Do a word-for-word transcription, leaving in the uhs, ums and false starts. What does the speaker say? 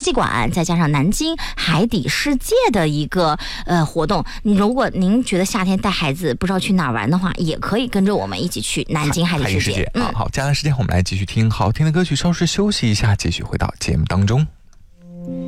技馆，再加上南京海底世界的一个呃活动。如果您觉得夏天带孩子不知道去哪儿玩的话，也可以跟着我们一起去南京海底世界。 嗯，好，接下来时间我们来继续听好听的歌曲，稍事休息一下，继续回到节目当中。